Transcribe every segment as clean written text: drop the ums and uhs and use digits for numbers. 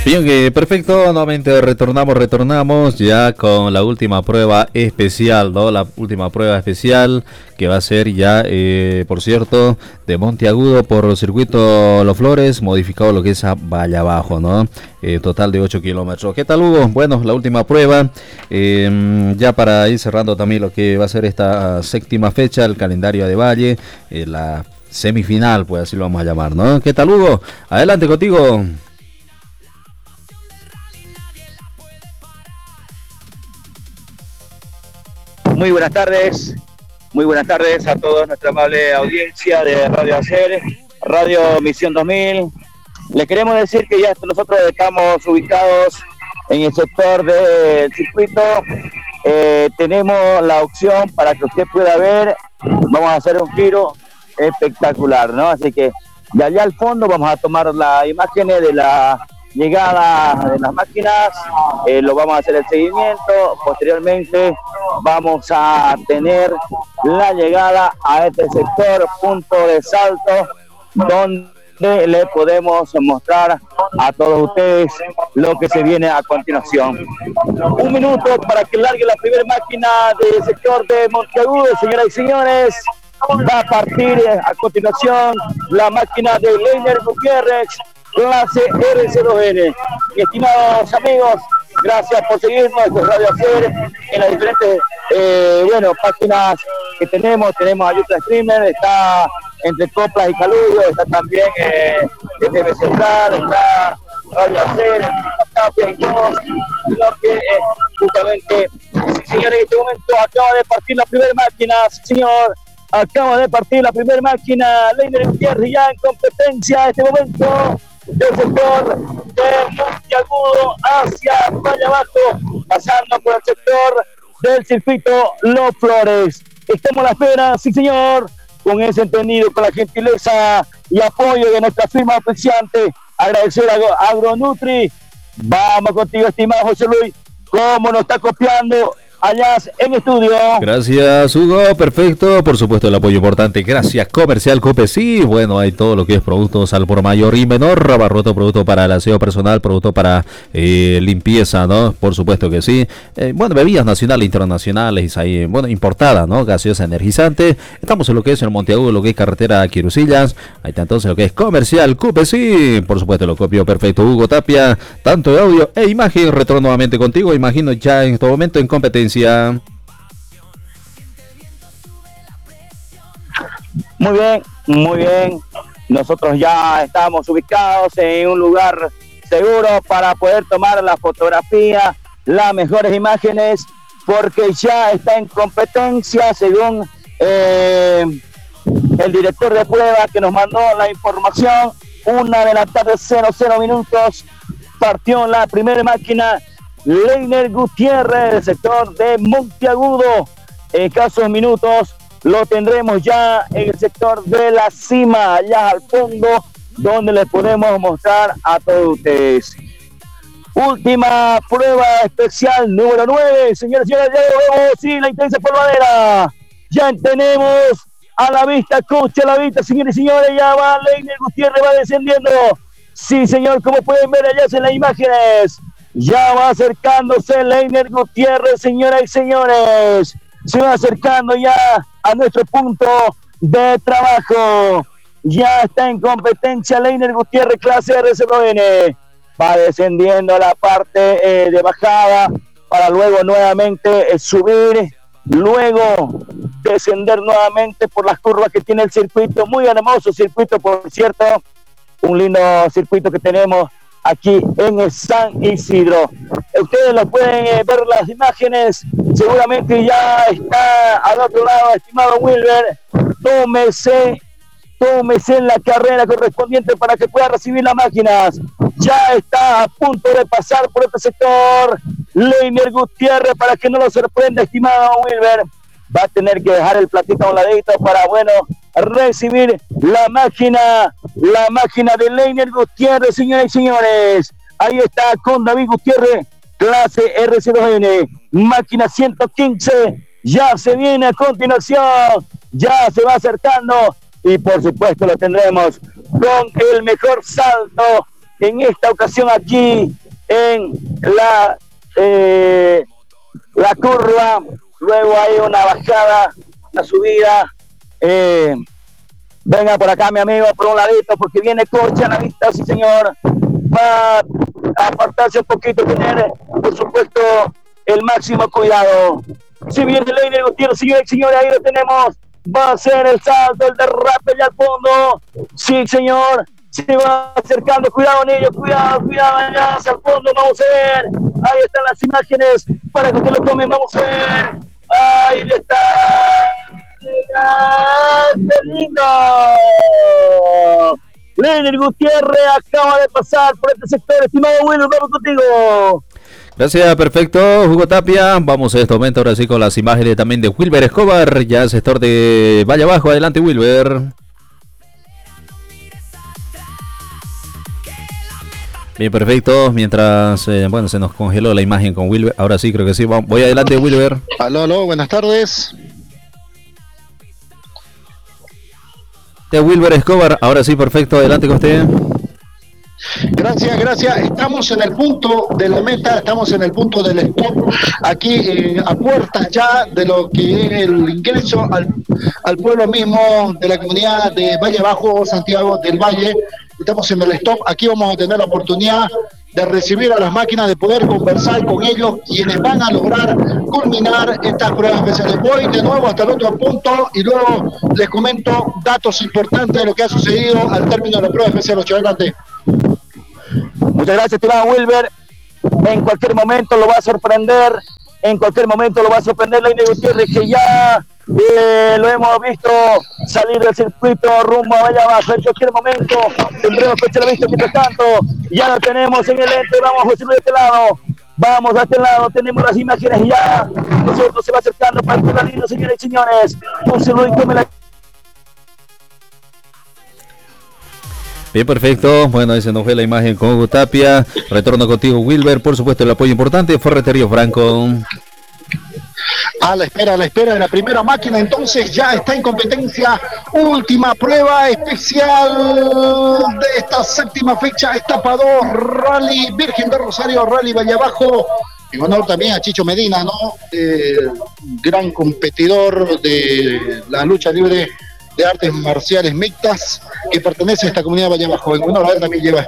Bien, perfecto, nuevamente retornamos ya con la última prueba especial, ¿no? La última prueba especial que va a ser ya, por cierto, de Monteagudo por circuito Los Flores, modificado lo que es a Valle Abajo, ¿no? Total de 8 kilómetros. ¿Qué tal, Hugo? Bueno, la última prueba, ya para ir cerrando también lo que va a ser esta séptima fecha, el calendario de Valle, la semifinal, pues así lo vamos a llamar, ¿no? ¿Qué tal, Hugo? Adelante contigo. Muy buenas tardes a toda nuestra amable audiencia de Radio Hacer, Radio Misión 2000. Le queremos decir que ya nosotros estamos ubicados en el sector del circuito. Tenemos la opción para que usted pueda ver, vamos a hacer un giro espectacular, ¿no? Así que de allá al fondo vamos a tomar las imágenes de la llegada de las máquinas, lo vamos a hacer el seguimiento, posteriormente vamos a tener la llegada a este sector, punto de salto, donde le podemos mostrar a todos ustedes lo que se viene a continuación. Un minuto para que largue la primera máquina del sector de Monteagudo, señoras y señores. Va a partir a continuación la máquina de Leiner Gutiérrez, clase RC2N. Mis estimados amigos, gracias por seguirnos en Radio Hacer en las diferentes páginas que tenemos a YouTube Streamer, está entre Coplas y Calullo, está también TV Central, está Radio Hacer, Tapia y todos, lo que justamente, señores, en este momento acaba de partir la primera máquina, señor. Acaba de partir la primera máquina, Leiner Gutiérrez ya en competencia en este momento del sector de Monteagudo hacia Valle Abajo, pasando por el sector del circuito Los Flores. Estamos a la espera, sí señor, con ese entendido, con la gentileza y apoyo de nuestra firma oficiante. Agradecer a Agronutri. Vamos contigo, estimado José Luis, cómo nos está copiando allá en estudio. Gracias, Hugo, perfecto, por supuesto el apoyo importante, gracias. Comercial Cope, sí, bueno, hay todo lo que es productos al por mayor y menor, abarroto, producto para el aseo personal, producto para limpieza, ¿no? Por supuesto que sí. Bebidas nacionales, internacionales, ahí, importada, ¿no? Gaseosa energizante. Estamos en lo que es el Monteagudo, lo que es carretera Quirusillas. Ahí está entonces lo que es Comercial Cope, sí, por supuesto lo copio perfecto. Hugo Tapia, tanto de audio e imagen, retorno nuevamente contigo, imagino ya en este momento en competencia. Muy bien. Nosotros ya estamos ubicados en un lugar seguro para poder tomar la fotografía, las mejores imágenes, porque ya está en competencia, según el director de prueba que nos mandó la información. 1:00 p.m, partió la primera máquina. Leiner Gutiérrez, del sector de Monteagudo. En escasos minutos lo tendremos ya en el sector de la cima, allá al fondo, donde les podemos mostrar a todos ustedes. Última prueba especial, número 9, señores y señores, ya vemos, sí, la intensa polvadera. Ya tenemos a la vista, coche a la vista, señores y señores, ya va Leiner Gutiérrez, va descendiendo. Sí, señor, como pueden ver allá en las imágenes. Ya va acercándose Leiner Gutiérrez, señoras y señores. Se va acercando ya a nuestro punto de trabajo. Ya está en competencia Leiner Gutiérrez, clase RC2N. Va descendiendo la parte de bajada para luego nuevamente subir. Luego descender nuevamente por las curvas que tiene el circuito. Muy hermoso circuito, por cierto. Un lindo circuito que tenemos aquí en el San Isidro. Ustedes lo pueden ver las imágenes, seguramente ya está al otro lado, estimado Wilber. Tómese en la carrera correspondiente para que pueda recibir las máquinas. Ya está a punto de pasar por este sector Leiner Gutiérrez, para que no lo sorprenda, estimado Wilber. Va a tener que dejar el platito a un ladito para, recibir la máquina de Leiner Gutiérrez, señoras y señores. Ahí está con David Gutiérrez, clase RC2N, máquina 115. Ya se viene a continuación, ya se va acercando y por supuesto lo tendremos con el mejor salto en esta ocasión aquí en la curva. Luego hay una bajada, una subida. Venga por acá, mi amigo, por un ladito, porque viene Cocha a la vista, sí señor. Va a apartarse un poquito, tener, por supuesto, el máximo cuidado. Si viene Leiner Gutiérrez, señores y señores, ahí lo tenemos. Va a hacer el salto, el derrape ya al fondo. Sí, señor. Se va acercando, cuidado, niño, cuidado, allá hacia el fondo. Vamos a ver. Ahí están las imágenes para que usted lo tome. Vamos a ver. Ahí está. ¡Qué lindo! Leiner Gutiérrez acaba de pasar por este sector. Estimado Wilber, vamos contigo. Gracias, perfecto, Hugo Tapia. Vamos a este momento ahora sí con las imágenes también de Wilber Escobar, ya sector de Valle Abajo. Adelante, Wilber. Bien, perfecto. Mientras, se nos congeló la imagen con Wilber. Ahora sí, creo que sí. Voy adelante, Wilber. Aló, buenas tardes. De Wilber Escobar, ahora sí, perfecto. Adelante con usted. Gracias. Estamos en el punto de la meta, estamos en el punto del stop, aquí a puertas ya de lo que es el ingreso al pueblo mismo de la comunidad de Valle Abajo, Santiago del Valle. Estamos en el stop, aquí vamos a tener la oportunidad de recibir a las máquinas, de poder conversar con ellos, quienes van a lograr culminar estas pruebas especiales. Voy de nuevo hasta el otro punto y luego les comento datos importantes de lo que ha sucedido al término de la prueba especial. Adelante. Muchas gracias, estimado Wilber. En cualquier momento lo va a sorprender. Leiner Gutiérrez, que ya lo hemos visto salir del circuito rumbo a Valle Abajo. En cualquier momento tendremos que echar la vista. Mientras tanto, ya lo tenemos en el ente. Vamos, José Luis, de este lado. Tenemos las imágenes ya. Nosotros se va acercando para el línea, señores y señores. José Luis, tome la... Bien, perfecto. Bueno, ahí se nos fue la imagen con Hugo Tapia. Retorno contigo, Wilber. Por supuesto, el apoyo importante. Ferretería Franco. A la espera de la primera máquina, entonces ya está en competencia. Última prueba especial de esta séptima fecha, etapa 2, Rally Virgen de Rosario, Rally Valle Abajo. En honor también a Chicho Medina, ¿no? Gran competidor de la lucha libre de artes marciales mixtas, que pertenece a esta comunidad de Valle Abajo. En honor a él también lleva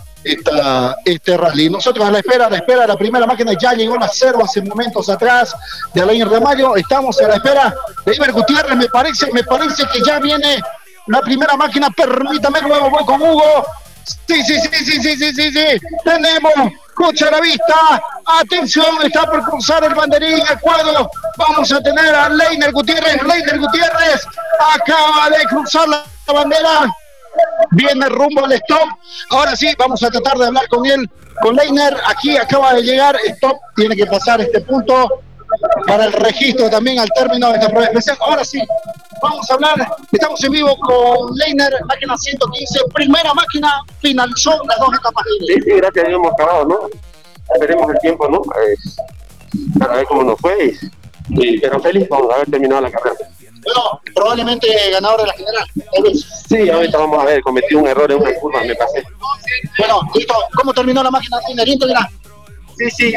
este rally. Nosotros a la espera de la primera máquina. Ya llegó la 0 hace momentos atrás de Alain Ramallo. Estamos a la espera de Iber Gutiérrez. Me parece que ya viene la primera máquina. Permítame, luego voy con Hugo. Sí. Tenemos coche a la vista. Atención, está por cruzar el banderín, el cuadro. Vamos a tener a Leiner Gutiérrez. Acaba de cruzar la bandera. Viene rumbo al stop. Ahora sí, vamos a tratar de hablar con él, con Leiner. Aquí acaba de llegar. Stop, tiene que pasar este punto para el registro también al término de esta prueba especial. Ahora sí, vamos a hablar. Estamos en vivo con Leiner, máquina 115. Primera máquina, finalizó las 2 etapas. Sí, gracias a Dios hemos acabado, ¿no? Veremos el tiempo, ¿no? Para ver cómo nos fue. Pero feliz, vamos a haber terminado la carrera. Bueno, probablemente ganador de la general. Sí, ahorita vamos a ver, cometí un error en una curva, me pasé. Bueno, listo. ¿Cómo terminó la máquina? ¿Íntegra? Sí.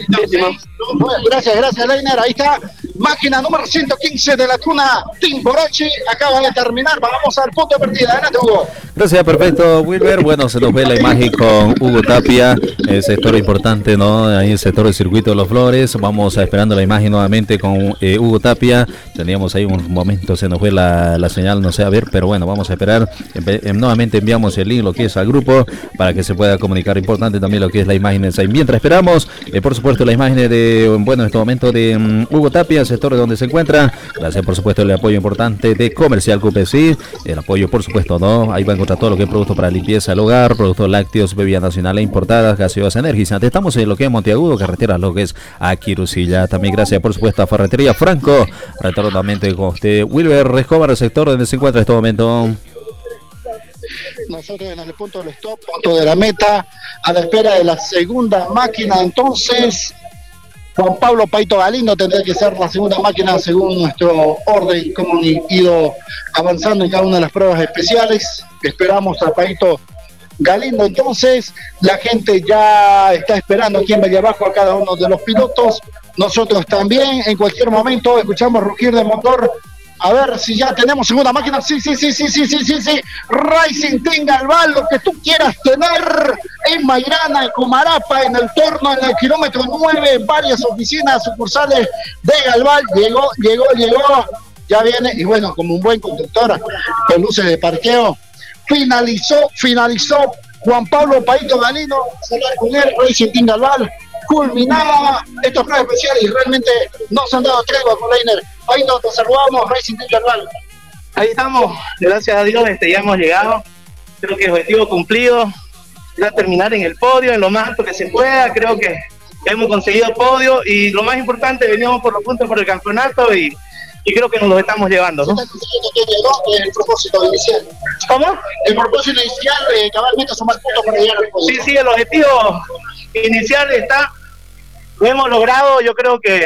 Gracias, Leiner. Ahí está, máquina número 115 de la Tuna Timborachi. Acaba de terminar. Vamos al punto de partida. Adelante, Hugo. Gracias, perfecto, Wilber. Bueno, se nos ve la imagen con Hugo Tapia, el sector importante, ¿no? Ahí el sector del circuito de los Flores. Vamos a esperando la imagen nuevamente con Hugo Tapia. Teníamos ahí un momento, se nos fue la señal, no sé, a ver, pero bueno, vamos a esperar. Nuevamente enviamos el link, lo que es al grupo, para que se pueda comunicar. Importante también lo que es la imagen. Mientras esperamos, por supuesto, la imagen de, bueno, en este momento de Hugo Tapia, el sector donde se encuentra. Gracias, por supuesto, el apoyo importante de Comercial QPC. El apoyo, por supuesto, ¿no? Ahí va a encontrar todo lo que es producto para limpieza del hogar, productos lácteos, bebidas nacionales importadas, gaseosas energizantes. Estamos en lo que es Monteagudo, carretera lo que es aquí Rusilla. También gracias, por supuesto, a Ferretería Franco. Retorno nuevamente con usted, Wilber Escobar, el sector donde se encuentra en este momento. Nosotros en el punto del stop, punto de la meta, a la espera de la segunda máquina. Entonces, Juan Pablo Paito Galindo tendría que ser la segunda máquina según nuestro orden, como han ido avanzando en cada una de las pruebas especiales. Esperamos a Paito Galindo. Entonces, la gente ya está esperando aquí en Valle Abajo a cada uno de los pilotos. Nosotros también, en cualquier momento, escuchamos rugir de motor. A ver si ya tenemos segunda máquina. Sí. Racing Team Galval, lo que tú quieras tener en Mairana, en Comarapa, en el Torno, en el kilómetro 9, en varias oficinas, sucursales de Galval. Llegó. Ya viene, y bueno, como un buen conductor, con luces de parqueo, finalizó Juan Pablo Paito Galino, cerrar con él, Racing Team Galval, culminaba estos pruebas especiales y realmente no se han dado tregua con Leiner. Paito, te saludamos, Racing Team Galval. Ahí estamos, gracias a Dios, ya hemos llegado, creo que el objetivo cumplido, era terminar en el podio, en lo más alto que se pueda, creo que hemos conseguido podio y lo más importante, veníamos por los puntos por el campeonato y creo que nos los estamos llevando, ¿no? El propósito inicial. ¿Cómo? El propósito inicial de cabalmente sumar puntos para llegar al podio. Sí, el objetivo inicial lo hemos logrado, yo creo que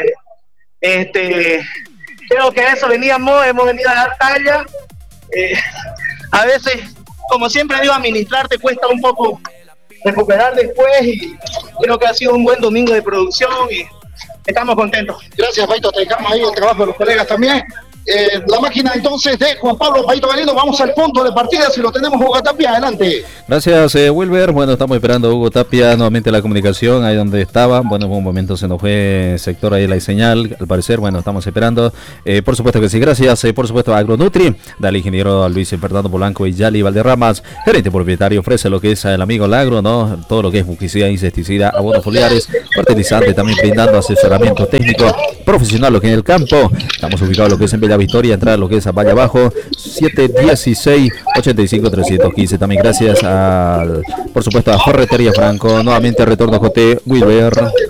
a eso veníamos, hemos venido a dar talla. A veces, como siempre digo, administrar te cuesta un poco recuperar después y creo que ha sido un buen domingo de producción y estamos contentos. Gracias, Paito, te dejamos ahí el trabajo de los colegas también. La máquina entonces de Juan Pablo Paito Galino, vamos al punto de partida, si lo tenemos Hugo Tapia, adelante. Gracias, Wilber. Bueno, estamos esperando a Hugo Tapia nuevamente la comunicación, ahí donde estaba. Bueno, en un momento se nos fue sector ahí la señal, al parecer. Bueno, estamos esperando. Por supuesto que sí, gracias. Por supuesto a Agronutri, del ingeniero Luis Fernando Polanco y Yali Valderramas, gerente propietario, ofrece lo que es el amigo Lagro, ¿no? Todo lo que es fungicida, insecticida, abonos foliares, fertilizante, también brindando asesoramiento técnico profesional, lo que en el campo. Estamos ubicados lo que es en Bella Victoria, entrar a lo que es a Valle Abajo, 716-85-315. También gracias por supuesto a Ferretería Franco, nuevamente retorno J. Wilber.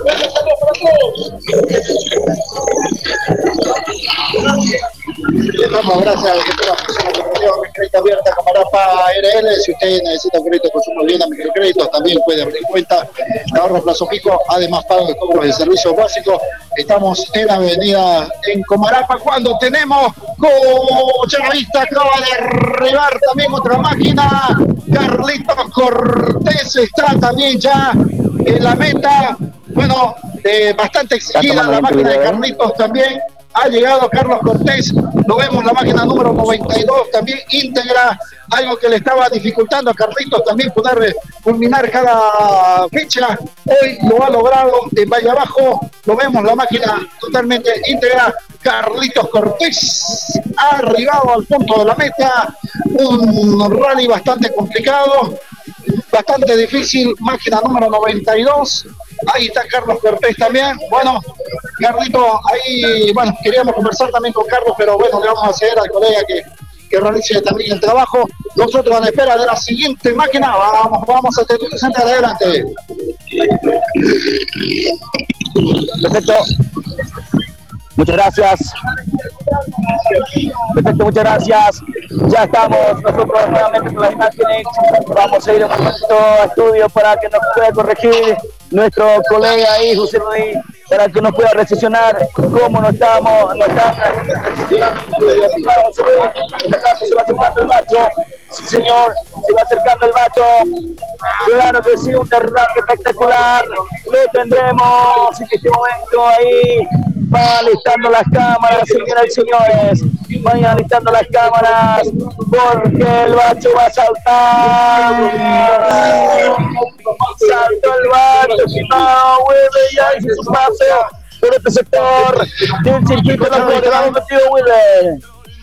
Damos gracias a la persona que nos dio crédito abierta Camarapa RL. Si usted necesita un crédito, consumo bien a microcréditos, también puede abrir cuenta de ahorro plazo fijo, además pago de cobros de servicios básicos. Estamos en la avenida en Comarapa cuando tenemos Chavista, acaba de arribar también otra máquina. Carlitos Cortés está también ya en la meta. Bueno, bastante exigida la máquina de Carlitos también. Ha llegado Carlos Cortés, lo vemos la máquina número 92, también íntegra, algo que le estaba dificultando a Carlitos también poder culminar cada fecha. Hoy lo ha logrado en Valle Abajo, lo vemos la máquina totalmente íntegra. Carlitos Cortés ha arribado al punto de la meta, un rally bastante complicado, bastante difícil, máquina número 92. Ahí está Carlos Cortés también. Bueno, Carlito, ahí, bueno, queríamos conversar también con Carlos, pero bueno, le vamos a ceder al colega que realice también el trabajo. Nosotros a la espera de la siguiente máquina, vamos a tener que sentar adelante. Perfecto. Muchas gracias. Perfecto, muchas gracias. Ya estamos nosotros nuevamente con las imágenes. Vamos a ir un momento a estudio para que nos pueda corregir nuestro colega ahí, José Luis, para que nos pueda recesionar cómo no estamos, se va acercando el macho. Sí, señor, se va acercando el macho. Claro que sí, un derrame espectacular. Lo tendremos en este momento ahí. Va alistando las cámaras, señoras y señores. Vayan alistando las cámaras porque el bacho va a saltar. Saltó el bacho, no, vuelve ya hizo su pase por este sector del circuito nacional metido Wilber.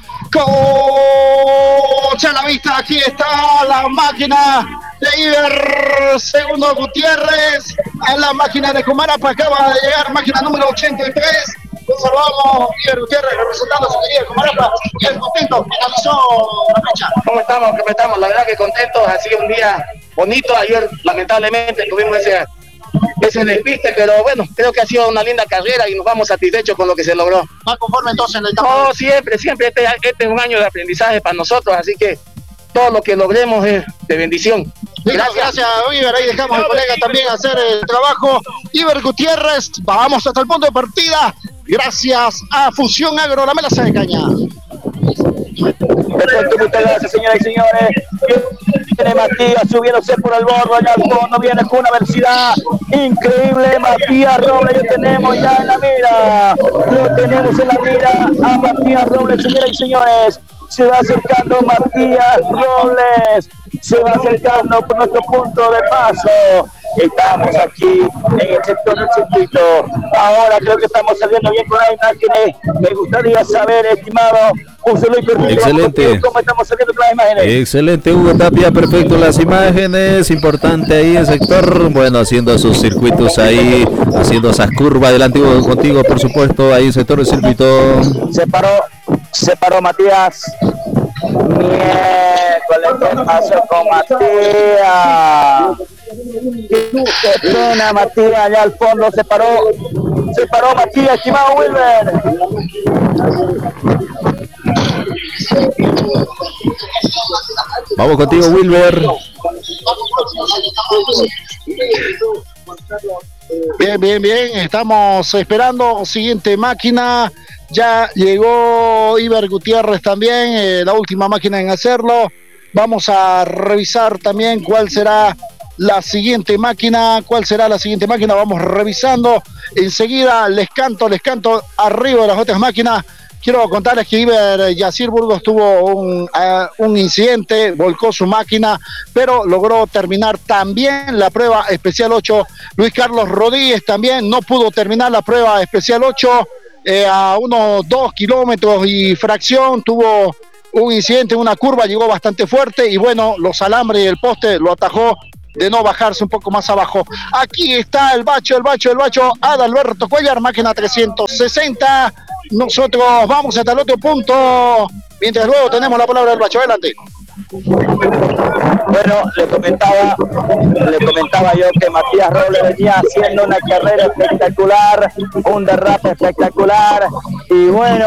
Cocha a la vista, aquí está la máquina de Iber Segundo Gutiérrez, a la máquina de Comarapa acaba de llegar, máquina número 83. Nos saludamos, Iber Gutiérrez, representando a su querida Comarapa, bien contento, finalizó la fecha. ¿Cómo estamos? La verdad que contentos, ha sido un día bonito. Ayer lamentablemente tuvimos ese despiste, pero bueno, creo que ha sido una linda carrera y nos vamos satisfechos con lo que se logró. ¿Va conforme entonces en el etapa? No, siempre, este es un año de aprendizaje para nosotros, así que todo lo que logremos es de bendición. Gracias, Iber, ahí dejamos al colega también a hacer el trabajo. Iber Gutiérrez, vamos hasta el punto de partida, gracias a Fusión Agro, la melaza de caña. Perfecto, muchas gracias, señoras y señores. Viene Matías subiéndose por el borde allá al fondo, viene con una velocidad increíble. Matías Robles, lo tenemos ya en la mira. Lo tenemos en la mira a Matías Robles, señoras y señores. Se va acercando Matías Robles. Se va acercando por nuestro punto de paso. Estamos aquí en el sector del circuito. Ahora creo que estamos saliendo bien con las imágenes. Me gustaría saber, estimado José Luis Cortino, excelente. ¿cómo estamos saliendo con las imágenes? Excelente, Hugo Tapia, perfecto las imágenes. Importante ahí el sector. Bueno, haciendo sus circuitos ahí, haciendo esas curvas delante contigo, por supuesto, ahí el sector del circuito. Se paró Matías. Miércoles, ¿qué pasó con Matías? Qué pena, Matías, allá al fondo se paró Matías, estimado Wilber. Vamos contigo, Wilber. Bien, estamos esperando siguiente máquina. Ya llegó Iber Gutiérrez también, la última máquina en hacerlo. Vamos a revisar también cuál será la siguiente máquina. Vamos revisando. Enseguida les canto arriba de las otras máquinas. Quiero contarles que Iber Yacir Burgos tuvo un incidente, volcó su máquina, pero logró terminar también la prueba especial 8. Luis Carlos Rodríguez también no pudo terminar la prueba especial 8. A unos 2 kilómetros y fracción tuvo un incidente en una curva, llegó bastante fuerte y bueno, los alambres y el poste lo atajó de no bajarse un poco más abajo. Aquí está el bacho, Adalberto Cuellar, máquina 360. Nosotros vamos hasta el otro punto, mientras luego tenemos la palabra del bacho. Adelante. Bueno, le comentaba yo que Matías Robles venía haciendo una carrera espectacular, un derrape espectacular, y bueno,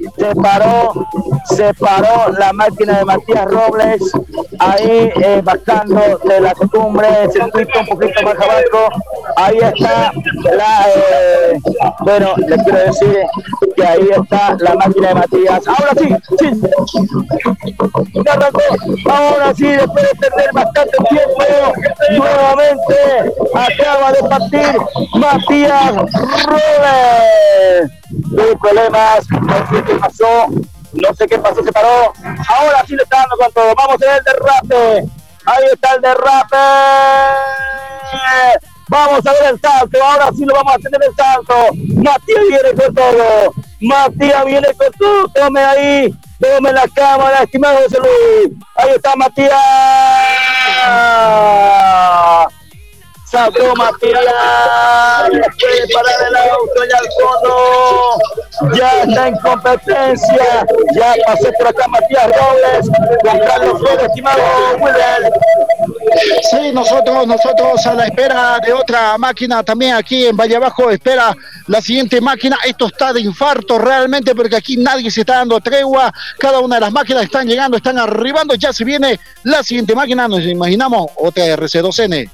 se paró la máquina de Matías Robles ahí bajando de la cumbre del circuito un poquito más abajo. Ahí está bueno, les quiero decir que ahí está la máquina de Matías. Ahora sí, ahora sí, después de perder bastante tiempo, nuevamente acaba de partir Matías Robles. Tuvo problemas, no sé qué pasó, se paró. Ahora sí le está dando con todo. Vamos a ver el derrape. Ahí está el derrape. Vamos a ver el salto. Ahora sí lo vamos a tener el salto. Matías viene con todo. Tome ahí. Tome la cámara, estimado José Luis. Ahí está Matías. Saltó Matías. Puede parar el auto allá al fondo. Ya está en competencia. Ya pasó por acá Matías Robles. Con Carlos Flores, estimado Wilber. Sí, nosotros a la espera de otra máquina también aquí en Valle Abajo, espera la siguiente máquina. Esto está de infarto realmente porque aquí nadie se está dando tregua. Cada una de las máquinas están llegando, están arribando. Ya se viene la siguiente máquina, nos imaginamos otra RC2N.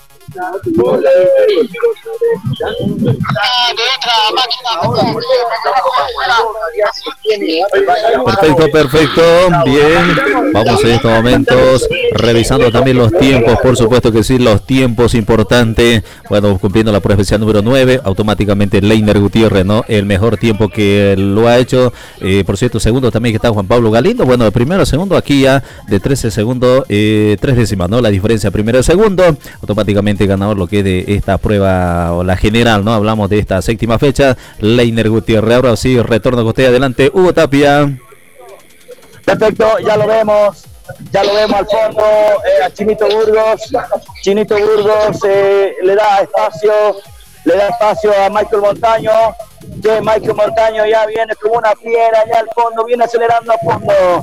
Perfecto, bien. Vamos en estos momentos revisando también los tiempos, por supuesto que sí, los tiempos importantes. Bueno, cumpliendo la prueba especial número 9, automáticamente Leiner Gutiérrez, ¿no? El mejor tiempo que lo ha hecho. Por cierto, segundo también que está Juan Pablo Galindo. Bueno, de primero a segundo aquí ya de 13 segundos, 3 décimas, ¿no? La diferencia primero a segundo, automáticamente ganador lo que es de esta prueba o la general, ¿no? Hablamos de esta séptima fecha, Leiner Gutiérrez. Ahora sí, retorno con usted, adelante, Hugo Tapia. Perfecto, ya lo vemos al fondo, a Chinito Burgos le da espacio a Michael Montaño, que Michael Montaño ya viene como una fiera allá al fondo, viene acelerando a fondo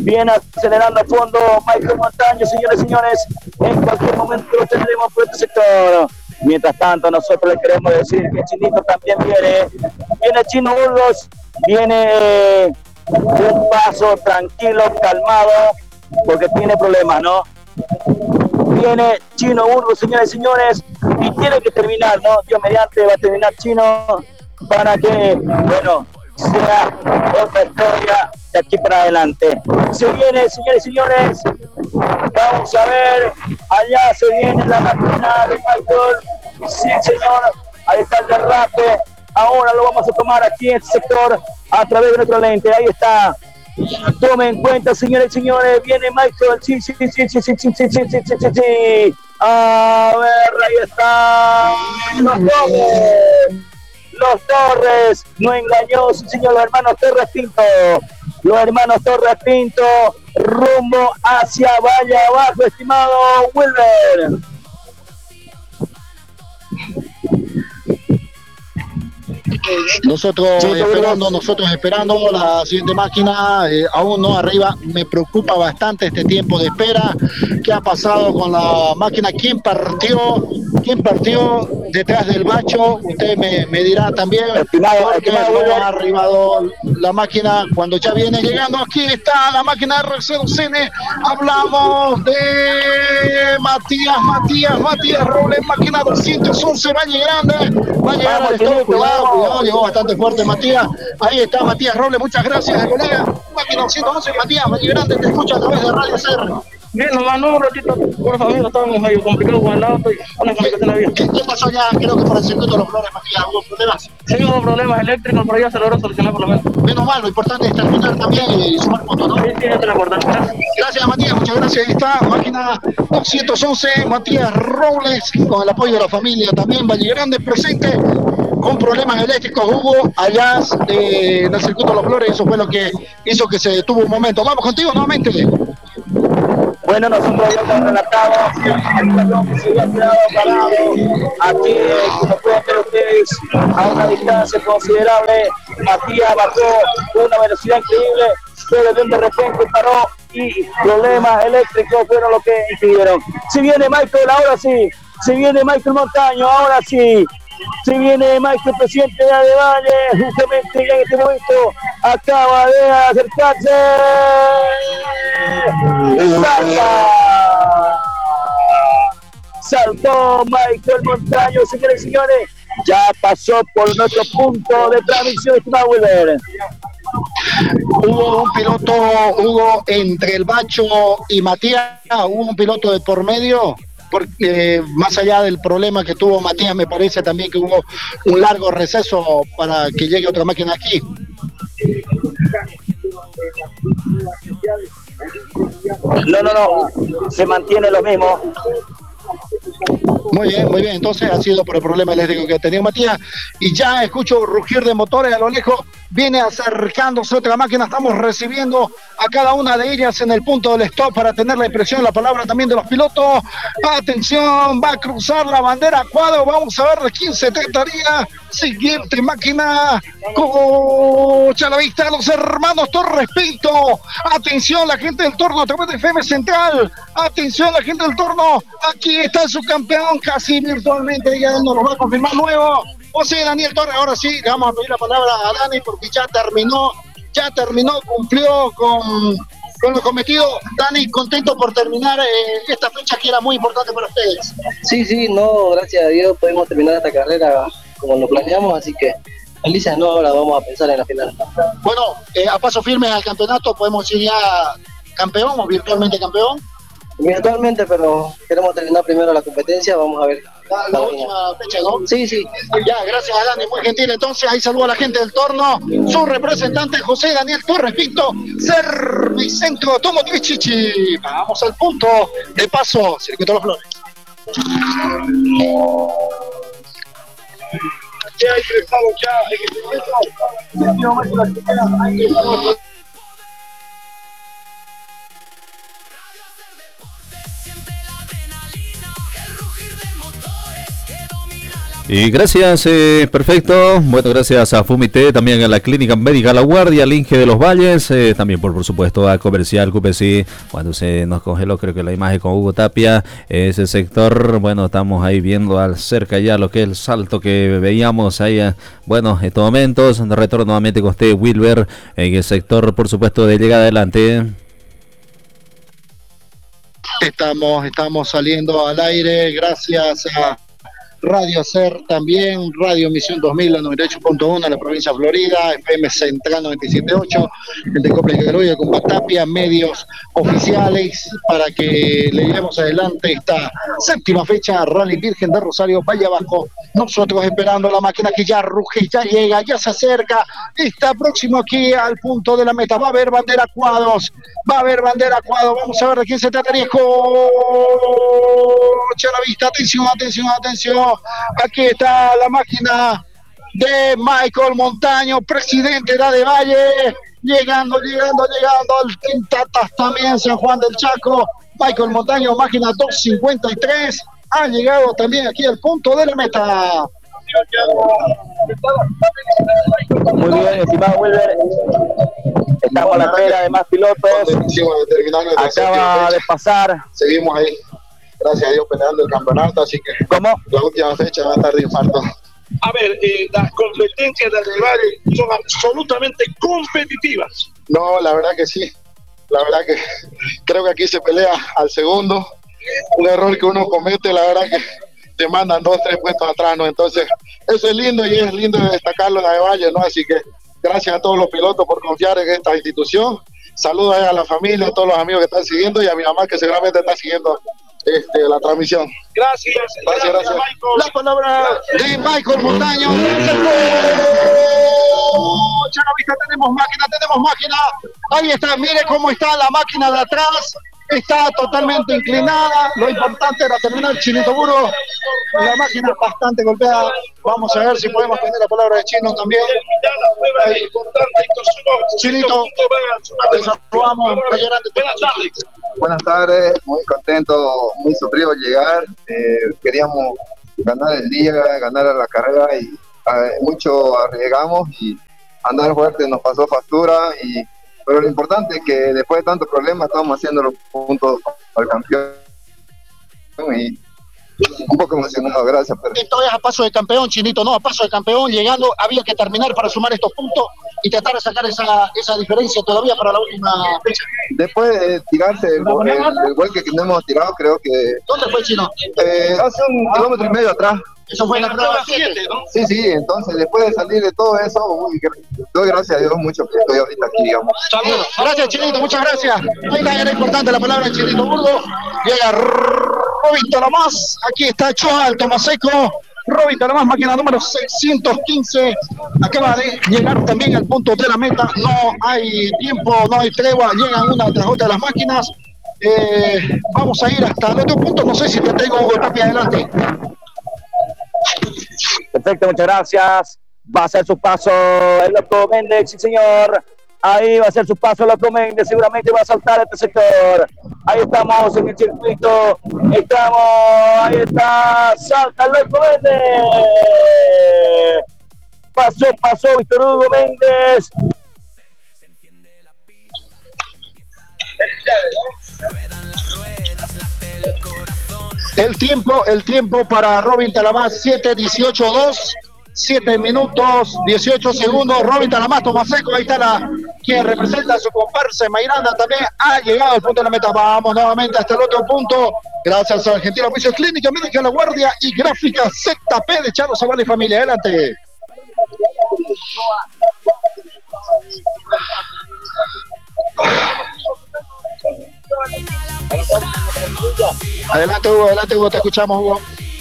Michael Montaño, señores y señores, en cualquier momento lo tendremos por este sector. Mientras tanto, nosotros le queremos decir que Chinito también viene Chino Burgos, viene un paso tranquilo, calmado, porque tiene problemas, ¿no? Viene Chino Burgos, señores y señores, y tiene que terminar, ¿no? Dios mediante va a terminar Chino para que, bueno, sea otra historia de aquí para adelante. Se viene, señores y señores, vamos a ver, allá se viene la máquina de Michael. Sí, señor, ahí está el derrape. Ahora lo vamos a tomar aquí en este sector a través de nuestro lente. Ahí está. Tomen en cuenta, señores y señores, viene Michael. Sí. A ver, ahí está. Los Torres. No engañó, sí, señor, los hermanos Torres Pinto. Los hermanos Torres Pinto, rumbo hacia Valle Abajo, estimado Wilber. Nosotros esperando la siguiente máquina, aún no arriba. Me preocupa bastante este tiempo de espera. ¿Qué ha pasado con la máquina? ¿Quién partió detrás del bacho? Usted me dirá también, porque no ha arribado la máquina cuando ya viene llegando. Aquí está la máquina RC2N. Hablamos de Matías Robles, máquina 211, va a llegar al stop. Cuidado, llegó bastante fuerte Matías. Ahí está Matías Robles, muchas gracias, colega. Máquina 211, Matías, Valle Grande, te escucha a través de Radio CR. Bien, nomás no, un ratito, por favor, estábamos medio complicados con el auto y una complicación había. ¿Qué pasó ya? Creo que por el circuito de los Flores, Matías, hubo problemas. Sí, hubo problemas eléctricos, pero ya se logró solucionar por lo menos. Menos mal, lo importante es terminar también y sumar puntos, ¿no? Sí, eso es lo importante. Gracias, Matías, muchas gracias. Ahí está, máquina 211, Matías Robles, con el apoyo de la familia también, Valle Grande presente, con problemas eléctricos hubo allá en el circuito de los Flores. Eso fue lo que hizo que se detuvo un momento. Vamos contigo nuevamente. Bueno, nosotros ya hemos relatado el avión que se había quedado parado aquí, como pueden ver ustedes, a una distancia considerable. Matías bajó una velocidad increíble, pero de repente paró y problemas eléctricos fueron lo que impidieron. Si viene Michael, ahora sí. Si viene Michael Montaño, ahora sí. Si viene Michael, presidente de Valle, justamente en este momento acaba de acercarse. Saltó Michael Montaño, señores y señores. Ya pasó por nuestro punto de transmisión, estimado Wilber. Hubo un piloto, Hugo, entre el Bacho y Matías, hubo un piloto de por medio. Porque más allá del problema que tuvo Matías, me parece también que hubo un largo receso para que llegue otra máquina aquí. No, se mantiene lo mismo. Muy bien, entonces ha sido por el problema eléctrico que tenía Matías, y ya escucho rugir de motores a lo lejos, viene acercándose otra máquina, estamos recibiendo a cada una de ellas en el punto del stop para tener la impresión, la palabra también de los pilotos. Atención, va a cruzar la bandera a cuadro, vamos a ver de quién se trataría. Siguiente máquina, cocha a la vista, los hermanos Torres Pinto. Atención, la gente del torno a través de FM Central. Atención, la gente del torno, aquí está su campeón, casi virtualmente, ya nos lo va a confirmar luego. José Daniel Torres, ahora sí, le vamos a pedir la palabra a Dani porque ya terminó, cumplió con lo cometido. Dani, contento por terminar esta fecha que era muy importante para ustedes. Sí, no, gracias a Dios podemos terminar esta carrera como lo planeamos, así que felices, no, ahora vamos a pensar en la final. Bueno, a paso firme al campeonato, podemos ir ya campeón o virtualmente campeón. Virtualmente, pero queremos terminar primero la competencia, vamos a ver. La última fecha, ¿no? Sí. Ya, gracias a Dani, muy gentil. Entonces, ahí saludo a la gente del torno. Su representante, José Daniel Torres Pinto, Servicentro Automotriz. Vamos al punto de paso, Circuito de los Flores. Y gracias, perfecto. Bueno, gracias a Fumité, también a la Clínica Médica La Guardia, al Inge de los Valles, también por supuesto a Comercial QPC. Cuando se nos congeló, creo que la imagen con Hugo Tapia, ese sector, bueno, estamos ahí viendo al cerca ya lo que es el salto que veíamos ahí, bueno, en estos momentos. Retorno nuevamente con usted, Wilber, en el sector, por supuesto, de llegada adelante. Estamos saliendo al aire gracias a Radio Ser también, Radio Misión 2000, la 98.1 en la provincia de Florida, FM Central 97.8, el de Copla y Garoya con Batapia, medios oficiales para que le llevemos adelante esta séptima fecha, Rally Virgen de Rosario, Valle Abajo. Nosotros esperando la máquina que ya ruge, ya llega, ya se acerca, está próximo aquí al punto de la meta. Va a haber bandera cuadros, vamos a ver de quién se trata. Charavista, atención, aquí está la máquina de Michael Montaño, presidente de Adevalle, llegando al Quintatas también, San Juan del Chaco. Michael Montaño, máquina 253, ha llegado también aquí al punto de la meta. Muy bien, estimado Wilber. Estamos a la espera de más pilotos. Acaba de pasar. Seguimos ahí, gracias a Dios, peleando el campeonato, así que ¿Cómo? la última fecha va a estar de infarto. A ver, las competencias de Adevalle son absolutamente competitivas. No, la verdad que sí. La verdad que creo que aquí se pelea al segundo. Un error que uno comete, la verdad que te mandan 2, 3 puestos atrás, ¿no? Entonces, eso es lindo y es lindo destacarlo en Adevalle, ¿no? Así que gracias a todos los pilotos por confiar en esta institución. Saludos a la familia, a todos los amigos que están siguiendo y a mi mamá que seguramente está siguiendo la transmisión. Gracias. Michael. La palabra de Michael Montaño. Charavista, tenemos máquina. Ahí está, mire cómo está la máquina de atrás. Está totalmente inclinada. Lo importante era terminar Chinito Burgos. La máquina es bastante golpeada. Vamos a ver si podemos tener la palabra de Chino también. Ahí. Chinito, te saludamos. Buenas tardes, muy contento, muy sufrido llegar. Queríamos ganar el día, ganar la carrera y mucho arriesgamos y andar fuerte nos pasó factura. Pero lo importante es que después de tantos problemas estamos haciendo los puntos al campeón y un poco emocionado, gracias. Esto es a paso de campeón, Chinito, no, a paso de campeón, llegando, había que terminar para sumar estos puntos y tratar de sacar esa diferencia todavía para la última fecha. Después de tirarse el gol que no hemos tirado, creo que... ¿Dónde fue, Chino? Hace 1,5 kilómetros atrás. Eso fue en la prueba 7, ¿no? Sí, entonces después de salir de todo eso, doy gracias a Dios mucho que estoy ahorita aquí, digamos. Saludos. Gracias, Chinito, muchas gracias. Ahí era importante la palabra de Chinito Burgos. Llega Robin Talamás, aquí está Choal Tomaseco. Robin Talamás, máquina número 615. Acaba de llegar también al punto de la meta. No hay tiempo, no hay tregua. Llegan una tras otra las máquinas. Vamos a ir hasta el otro punto. No sé si te tengo Hugo Tapia adelante. Perfecto, muchas gracias. Va a hacer su paso el Loco Méndez, sí señor. Ahí va a hacer su paso el Loco Méndez, seguramente va a saltar este sector. Ahí estamos en el circuito. Ahí está, salta el Loco Méndez. Pasó Víctor Hugo Méndez. El tiempo para Robin Talamás, 7:18.2, 7 minutos 18 segundos. Robin Talamás, Tomaseco, ahí está quien representa a su comparsa Mayranda, también ha llegado al punto de la meta. Vamos nuevamente hasta el otro punto, gracias a Argentina Oficios Clínica Médica La Guardia y Gráfica ZP de Charo Zavala y familia. Adelante. Adelante Hugo, te escuchamos, Hugo.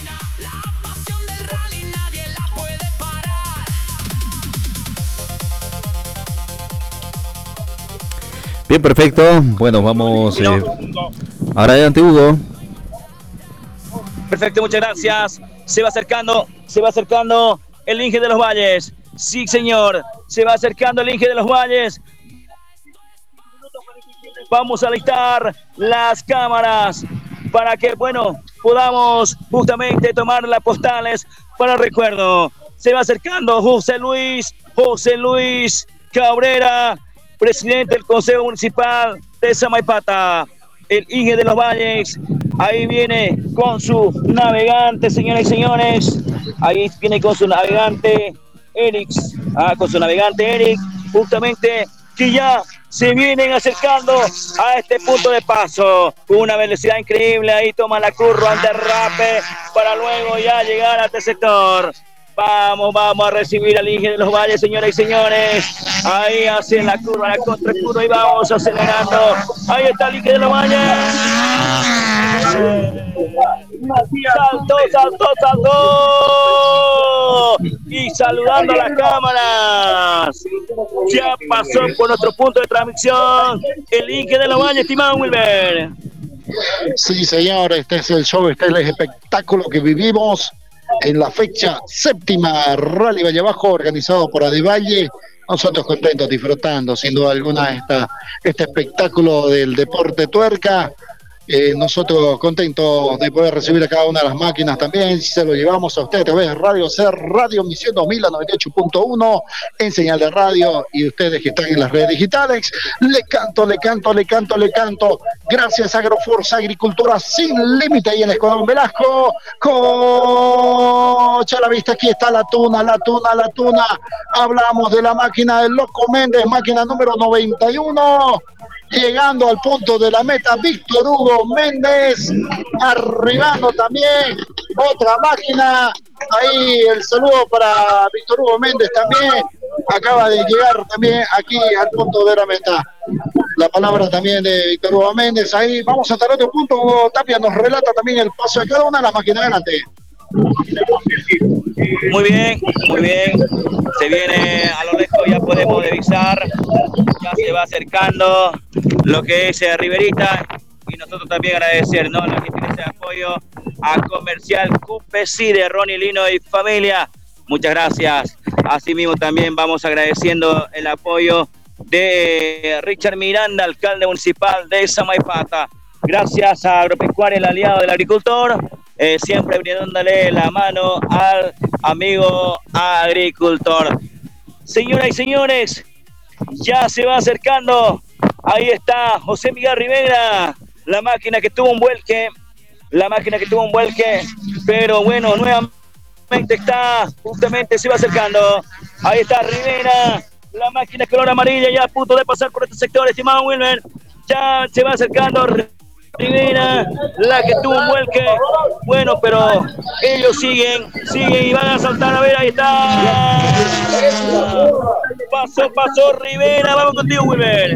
Bien, perfecto. Bueno, vamos ahora adelante, Hugo. Perfecto, muchas gracias. Se va acercando el Inge de los Valles. Sí, señor, se va acercando el Inge de los Valles. Vamos a alistar las cámaras para que, podamos justamente tomar las postales para el recuerdo. Se va acercando José Luis Cabrera, presidente del Consejo Municipal de Samaipata. El Inge de los Valles, ahí viene con su navegante, señores y señores. Ahí viene con su navegante Eric, justamente que ya se vienen acercando a este punto de paso. Una velocidad increíble, ahí toma la curva, ante derrape, para luego ya llegar a este sector. Vamos a recibir al Inge de los Valles, señoras y señores. Ahí hace la curva, la contracurva y vamos acelerando. Ahí está el Inge de los Valles. Saltó. Y saludando a las cámaras. Ya pasó por nuestro punto de transmisión el Inge de los Valles, estimado Wilber. Sí, señor, este es el show, este es el espectáculo que vivimos en la fecha séptima Rally Valle Bajo, organizado por Adevalle. Nosotros contentos, disfrutando sin duda alguna este espectáculo del deporte tuerca. Nosotros contentos de poder recibir a cada una de las máquinas también. Se lo llevamos a usted a través de Radio Ser, Radio Misión 2000 a 98.1 en señal de radio, y ustedes que están en las redes digitales, le canto. Gracias a Agroforce, Agricultura sin límite, ahí en Escuadrón Velasco. Cocha la vista, aquí está la tuna. Hablamos de la máquina del Loco Méndez, máquina número 91. Llegando al punto de la meta, Víctor Hugo Méndez, arribando también otra máquina. Ahí el saludo para Víctor Hugo Méndez también. Acaba de llegar también aquí al punto de la meta. La palabra también de Víctor Hugo Méndez. Ahí vamos hasta el otro punto. Hugo Tapia nos relata también el paso de cada una de las máquinas. Adelante. Muy bien. Se viene a lo lejos, ya podemos divisar. Ya se va acercando lo que es Riverita. Y nosotros también agradecer, ¿no?, la gentileza de apoyo a Comercial QPC de Ronnie Lino y familia. Muchas gracias. Asimismo también vamos agradeciendo el apoyo de Richard Miranda, alcalde municipal de Samaipata. Gracias a Agropecuaria, el aliado del agricultor, siempre brindándole la mano al amigo agricultor. Señoras y señores, ya se va acercando. Ahí está José Miguel Rivera, la máquina que tuvo un vuelque, pero bueno, nuevamente está, justamente se va acercando. Ahí está Rivera, la máquina color amarilla, ya a punto de pasar por este sector, estimado Wilmer. Ya se va acercando Rivera, la que tuvo un vuelque. Bueno, pero ellos siguen y van a saltar. A ver, ahí está. Pasó Rivera. Vamos contigo, Wilmer.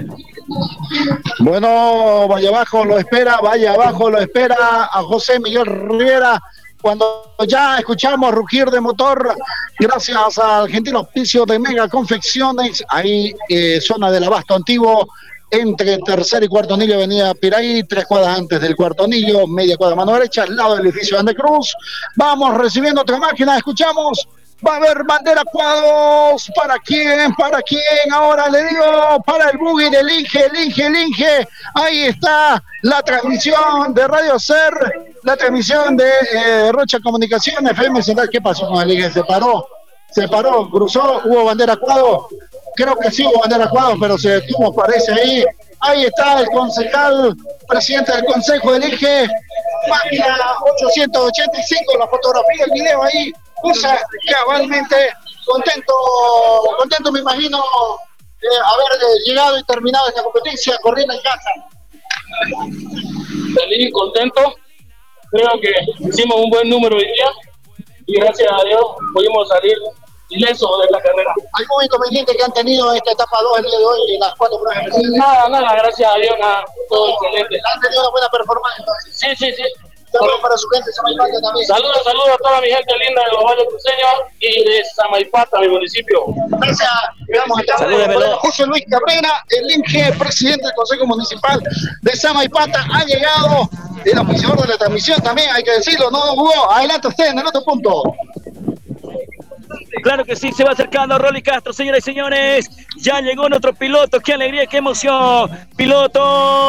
Bueno, Valle Abajo lo espera a José Miguel Rivera. Cuando ya escuchamos rugir de motor, gracias al gentil auspicio de Mega Confecciones, ahí zona del Abasto Antiguo, entre tercer y cuarto anillo, avenida Piraí, 3 cuadras antes del cuarto anillo, media cuadra mano derecha, al lado del edificio Ande Cruz. Vamos recibiendo otra máquina, escuchamos. Va a haber bandera cuadros. ¿Para quién? Ahora le digo, para el buggy del Inge. Ahí está la transmisión de Radio Ser, la transmisión de Rocha Comunicación, FM Central. ¿Qué pasó con el Inge? Se paró, cruzó, hubo bandera cuadros. Creo que sí hubo bandera cuadros, pero se detuvo, parece ahí. Ahí está el concejal, presidente del Consejo del Inge, máquina 885, la fotografía, el video ahí. Usa cabalmente, contento me imagino haber llegado y terminado esta competencia, corriendo en casa. Feliz, contento, creo que hicimos un buen número hoy día y gracias a Dios pudimos salir ilesos de la carrera. ¿Algún inconveniente que han tenido en esta etapa 2 el día de hoy en las 4 pruebas? Nada, gracias a Dios, nada, todo excelente. ¿Han tenido una buena performance? Sí. Saludos para su gente de Samaipata también. Saludos a toda mi gente linda de los Valles Cruceños y de Samaipata, mi municipio. Gracias. Vamos a estar con José Luis Cabrera, el Inge, presidente del Consejo Municipal de Samaipata, ha llegado el oficiador de la transmisión también, hay que decirlo, ¿no, Hugo? Adelante usted en el otro punto. Claro que sí, se va acercando Rolly Castro, señoras y señores. Ya llegó nuestro piloto, qué alegría, qué emoción. Piloto.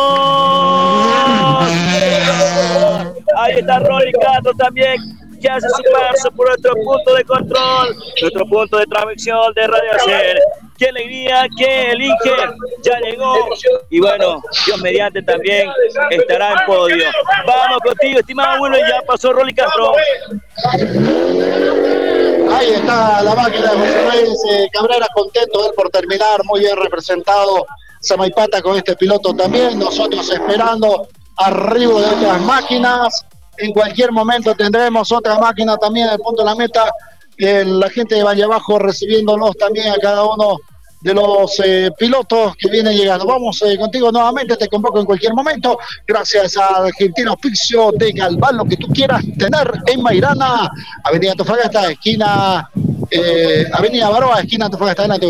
Ahí está Rolly Castro también, que hace su paso por nuestro punto de control, nuestro punto de transmisión de Radio Ser. Qué alegría que el Inge ya llegó. Y bueno, Dios mediante también estará en podio. Vamos contigo, estimado Wilmer, ya pasó Rolly Castro. Ahí está la máquina de José Luis Cabrera, contento él por terminar, muy bien representado Samaipata con este piloto también, nosotros esperando arribo de otras máquinas, en cualquier momento tendremos otra máquina también en el punto de la meta, la gente de Valle Abajo recibiéndonos también a cada uno de los pilotos que vienen llegando. Vamos contigo nuevamente, te convoco en cualquier momento, gracias al gentil auspicio de Galván, lo que tú quieras tener en Mairana, Avenida Antofagasta, esquina, Avenida Baroa, esquina Antofagasta, adelante.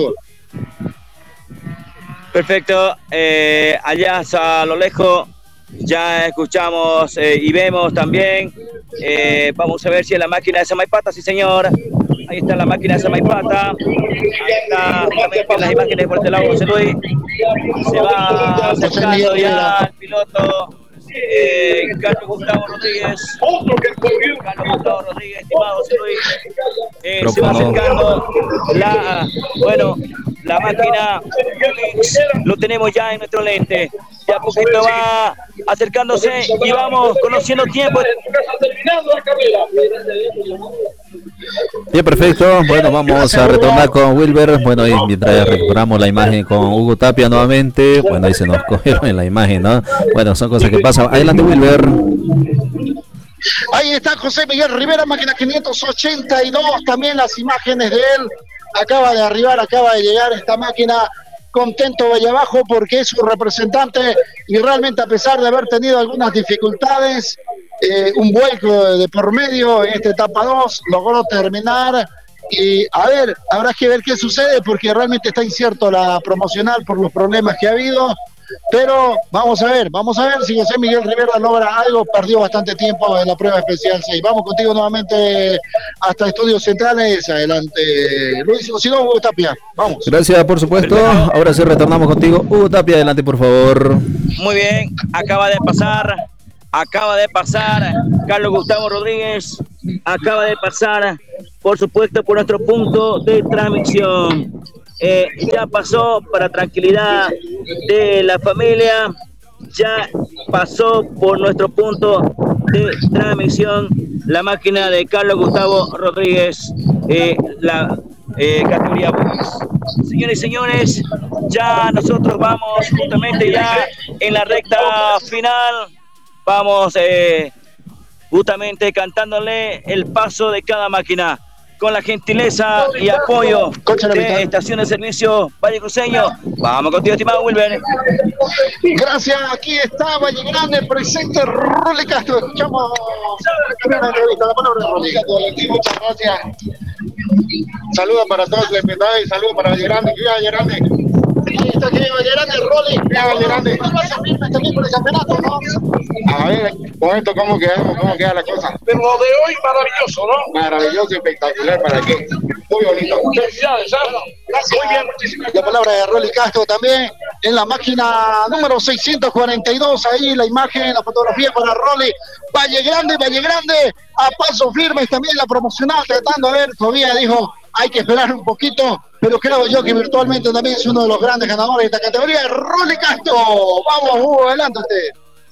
Perfecto, allá a lo lejos ya escuchamos y vemos también, vamos a ver si es la máquina de Samaipata, sí señor. Ahí está la máquina de Samaipata. Ahí está justamente las imágenes por este lado, José Luis. Se va acercando ya el piloto Carlos Gustavo Rodríguez. Carlos Gustavo Rodríguez, estimado José Luis. Se va acercando la máquina. Lo tenemos ya en nuestro lente. Ya poquito va acercándose y vamos conociendo tiempo. Bien, perfecto. Bueno, vamos a retornar con Wilber. Bueno, y mientras recuperamos la imagen con Hugo Tapia nuevamente. Bueno, ahí se nos cogieron en la imagen, ¿no? Bueno, son cosas que pasan. Adelante, Wilber. Ahí está José Miguel Rivera, máquina 582. También las imágenes de él. Acaba de arribar, acaba de llegar esta máquina. Contento Valle Abajo porque es su representante y realmente a pesar de haber tenido algunas dificultades, un vuelco de por medio en esta etapa 2, logró terminar y a ver, habrá que ver qué sucede porque realmente está incierto la promocional por los problemas que ha habido, pero vamos a ver si José Miguel Rivera logra algo. Perdió bastante tiempo en la prueba especial 6. Vamos contigo nuevamente hasta Estudios Centrales. Adelante, Luis, o si no, Hugo Tapia. Vamos. Gracias, por supuesto. Ahora sí retornamos contigo. Hugo Tapia, adelante, por favor. Muy bien, acaba de pasar Carlos Gustavo Rodríguez, acaba de pasar, por supuesto, por nuestro punto de transmisión. Ya pasó para tranquilidad de la familia, ya pasó por nuestro punto de transmisión la máquina de Carlos Gustavo Rodríguez, la categoría Boys. Señores y señores, ya nosotros vamos justamente ya en la recta final, vamos justamente cantándole el paso de cada máquina, con la gentileza y apoyo de Estación de Servicio Valle Cruceño. Vamos contigo, estimado Wilber. Gracias, aquí está Valle Grande, presente Rolly Castro. Escuchamos la entrevista, la palabra de Rolly. Muchas gracias. Saludos para todos los invitados y saludos para Valle Grande. ¡Viva Valle Grande! Aquí está Valle Grande, Rolly. ¡Viva Valle Grande! ¿Tú vas a firme también por el campeonato, no? A ver, con esto, ¿cómo queda la cosa? Pero lo de hoy, maravilloso, ¿no? Maravilloso, espectacular, ¿para qué? Muy bonito. Felicidades, ¿sabes? Gracias. Muy bien, muchísimas gracias. La palabra de Rolly Castro también en la máquina número 642. Ahí la imagen, la fotografía para Rolly. Valle Grande, a paso firme. También la promocional, tratando de ver, todavía dijo, hay que esperar un poquito, pero creo yo que virtualmente también es uno de los grandes ganadores de esta categoría. Rolly Castro, vamos, Hugo, adelante usted.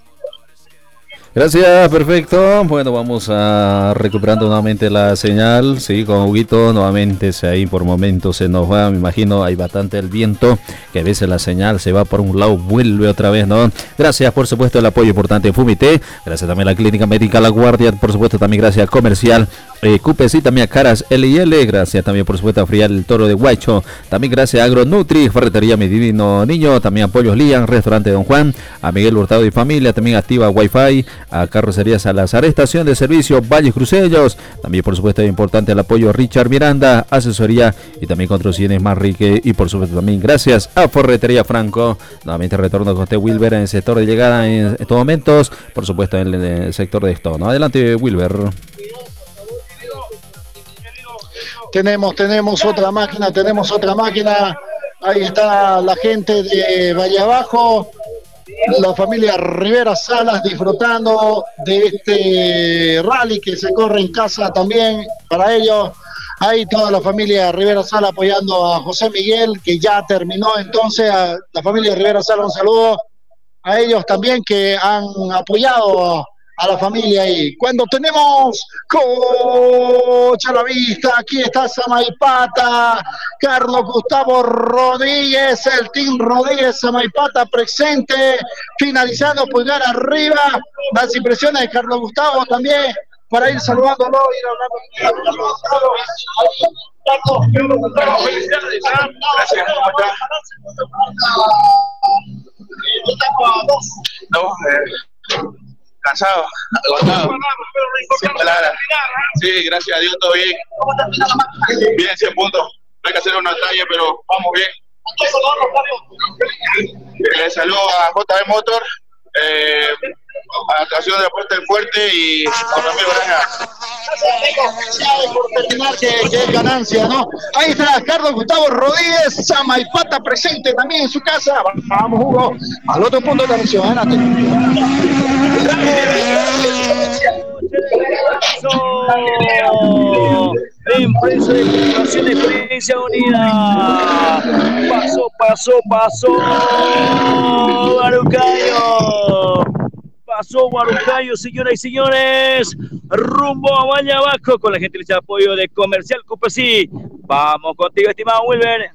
Gracias, perfecto. Bueno, vamos a recuperando nuevamente la señal, sí, con Huguito, nuevamente ahí por momentos se nos va, me imagino, hay bastante el viento, que a veces la señal se va por un lado, vuelve otra vez, ¿no? Gracias, por supuesto, el apoyo importante de Fumité, gracias también a la Clínica Médica La Guardia, por supuesto, también gracias a Comercial Cupes y también a Caras L&L, gracias también, por supuesto, a Frial el Toro de Huaycho, también gracias a Agronutri, Ferretería Mi Divino Niño, también a Pollos Lian, Restaurante Don Juan, a Miguel Hurtado y Familia, también Activa Wi-Fi, a Carrocería Salazar, Estación de Servicio Valles Cruceños, también por supuesto importante el apoyo Richard Miranda, asesoría y también Controcines Manrique y por supuesto también gracias a Ferretería Franco. Nuevamente retorno con usted Wilber en el sector de llegada en estos momentos, por supuesto en el sector de esto, ¿no? Adelante Wilber. Tenemos otra máquina, ahí está la gente de Valle Abajo, la familia Rivera Salas disfrutando de este rally que se corre en casa también para ellos. Ahí toda la familia Rivera Salas apoyando a José Miguel, que ya terminó. Entonces a la familia Rivera Salas un saludo a ellos también que han apoyado a la familia ahí. Cuando tenemos cocha a la vista, aquí está Samaipata, Carlos Gustavo Rodríguez, el Team Rodríguez Samaipata presente, finalizando pulgar arriba, las impresiones de Carlos Gustavo también, para ir saludándolo, ir hablando con Carlos Gustavo. Carlos Gustavo, felicidades. Gracias, ¿cómo estás? Cansado, agotado, sin palabras. Sí, gracias a Dios, todo bien. Bien, 100 puntos. Hay que hacer una talla, pero vamos bien. Saludo a JB Motor, a la actuación de Apuesta del Fuerte y a Ramiro Granja. Por terminar, que es ganancia, ¿no? Ahí está Carlos Gustavo Rodríguez, Samaipata presente también en su casa. Vamos, Hugo, al otro punto de la misión. Adelante. Empresa de Comunicación Experiencia Unida. Pasó Guarucayo. Pasó Guarucayo, señoras y señores, rumbo a Valle Abajo con la gentileza de apoyo de Comercial Cupesí. Vamos contigo, estimado Wilber.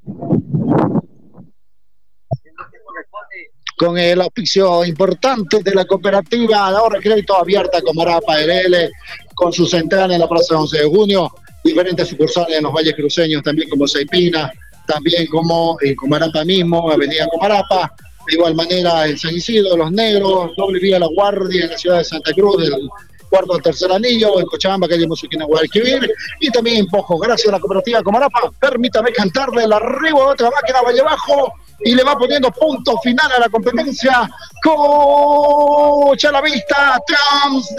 Con el auspicio importante de la cooperativa de ahorro y crédito abierta Comarapa LL, con su central en la plaza 11 de junio, diferentes sucursales en los valles cruceños, también como Saipina, también como en Comarapa mismo, Avenida Comarapa, de igual manera en San Isidro, Los Negros, doble vía La Guardia en la ciudad de Santa Cruz, del cuarto al tercer anillo, en Cochabamba, calle Musuquina, Guadalquivir, y también en Pojo. Gracias a la cooperativa Comarapa, permítame cantarle el arribo de otra máquina Valle Bajo, y le va poniendo punto final a la competencia. Cocha a la vista, Trans